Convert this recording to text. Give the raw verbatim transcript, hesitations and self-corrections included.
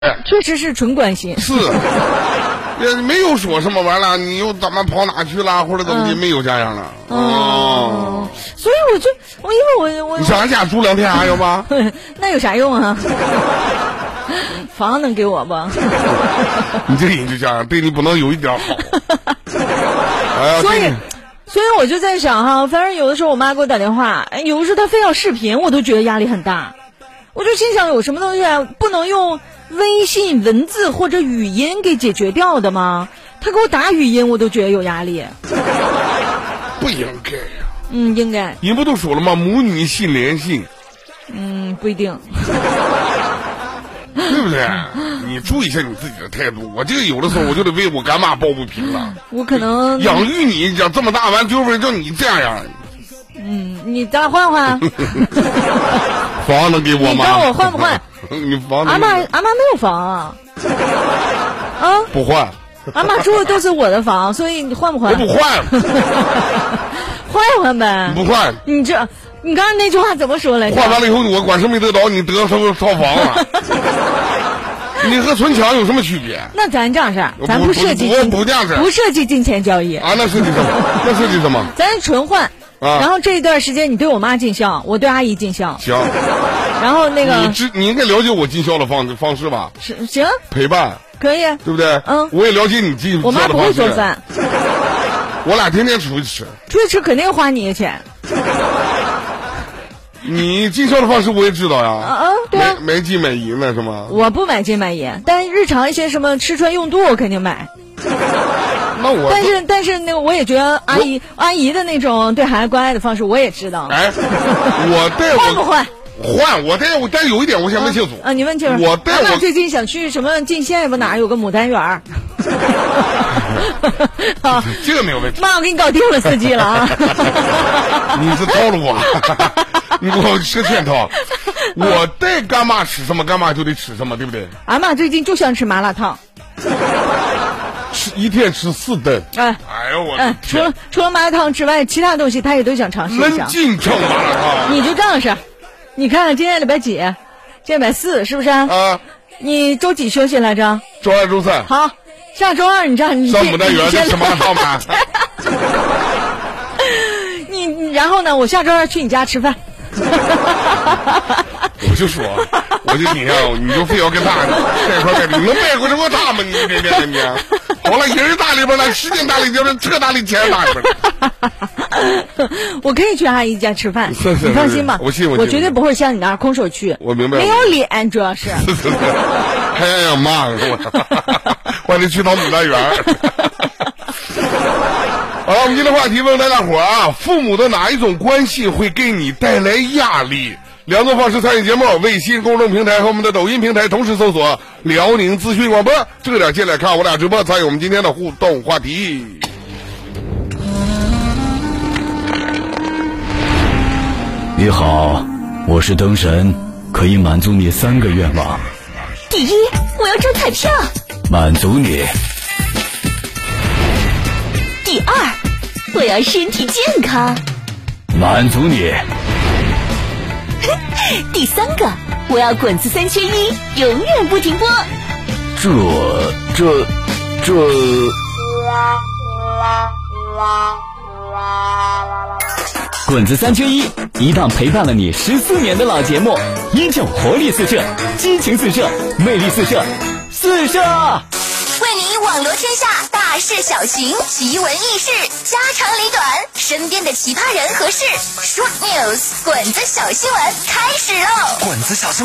确实是纯关心。 是，也没有说什么完了，你又怎么跑哪去了，或者怎么的，嗯、没有这样的。 哦，哦所以我就我因为我我你上俺家住两天还有吗？ 那有啥用啊？房能给我不？ 你这人就这样，对你不能有一点好。哎呀， 所以。所以我就在想哈，反正有的时候我妈给我打电话，哎，有的时候她非要视频，我都觉得压力很大。我就心想，有什么东西啊，不能用微信文字或者语音给解决掉的吗？她给我打语音，我都觉得有压力。 不应该呀、啊。 嗯，应该。 人不都说了吗？母女心连心。 嗯，不一定。 对不对？你注意一下你自己的态度。我这个有的时候我就得为我干妈抱不平了。 我可能养育你养这么大，完就是叫你这样。 嗯，你咱换换。 房能给我吗？ 你让我换不换？ 你房阿妈阿妈没有房啊。啊？ 不换。 阿妈住的都是我的房，所以你换不换？ 我不换。 换一换呗。 不换。 你这。你刚才那句话怎么说来着？ 换完了以后，我管什么没得到，你得什么套房了？你和存强有什么区别？ 那咱这样式，咱不设计不不这样式， 不设计金钱交易啊？那设计什么？那设计什么？ 咱纯换啊！ 然后这一段时间你对我妈尽孝，我对阿姨尽孝。 行。 然后那个你知你应该了解我尽孝的方方式吧？ 是行。 陪伴可以， 对不对？ 嗯。 我也了解你尽孝的方式。 我妈不会做饭。 我俩天天出去吃。 出去吃肯定花你的钱。 你尽孝的方式我也知道呀， 啊啊，对啊， 买金买银的是吗？ 我不买金买银，但日常一些什么吃穿用度我肯定买。 那我但是但是那个我也觉得阿姨阿姨的那种对孩子关爱的方式我也知道。 哎，我带我换不换？ 换，我带我但有一点我先问清楚啊，你问清楚。 我带我最近想去什么进县不哪有个牡丹园？ 好，这个没有问题。 妈，我给你搞定了司机了啊！ 你是套路我。你给我吃圈套，我带干妈吃什么，干妈就得吃什么，对不对？ 俺妈最近就想吃麻辣烫， 吃一天吃四顿。 哎， 哎呦我哎，除了除了麻辣烫之外，其他东西她也都想尝试一下。 能进城麻辣烫， 你就这样式，你看看今天礼拜几？今天礼拜四是不是？ 啊。 你周几休息来着？ 周二、周三。 好，下周二你这样，你上牡丹园再吃麻辣烫吧。 你你然后呢？我下周二去你家吃饭。 我就说，我就你看，你就非要跟他在一块儿，你能迈过这个大吗？你一天天的你，好了，人大里边了，时间大里边了，车大里钱大里边。 我可以去阿姨家吃饭， 是是， 你放心吧， 我信我信，我绝对不会像你那儿空手去。 我明白， 没有脸，主要是。 是是是，还想骂我，欢迎去趟牡丹园。好了，我们今天话题问大家伙啊，父母的哪一种关系会给你带来压力？两种方式参与节目，微信公众平台和我们的抖音平台同时搜索辽宁资讯广播，这个点进来看我俩直播，参与我们今天的互动话题。 你好，我是灯神，可以满足你三个愿望。 第一，我要中彩票。 满足你。 第二，我要身体健康。 满足你。 第三个，我要滚子三缺一，永远不停播。 这这这。滚子三缺一，一档陪伴了你十四年的老节目，依旧活力四射，激情四射，魅力四射，四射。 为你网罗天下大事小情，奇闻异事，家长里短，身边的奇葩人和事。Short News 滚子小新闻开始喽！ 滚子小新闻。